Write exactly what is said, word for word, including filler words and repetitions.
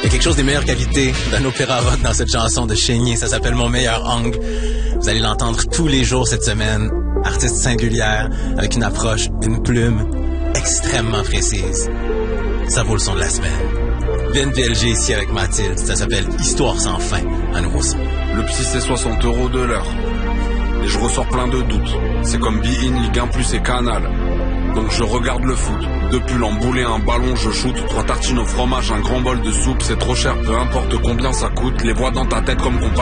y a quelque chose des meilleures qualités d'un opéra rock dans cette chanson de Chénier. Ça s'appelle Mon meilleur angle. Vous allez l'entendre tous les jours cette semaine. Artiste singulière, avec une approche, une plume extrêmement précise. Ça vaut le son de la semaine. Vin V L G ici avec Mathilde. Ça s'appelle Histoire sans fin, un nouveau son. Le psy c'est soixante euros de l'heure. Et je ressors plein de doutes. C'est comme Be-In, Ligue un plus et Canal. Donc je regarde le foot. Depuis l'embouler un ballon, je shoot. Trois tartines au fromage, un grand bol de soupe. C'est trop cher, peu importe combien ça coûte. Les voix dans ta tête comme qu'on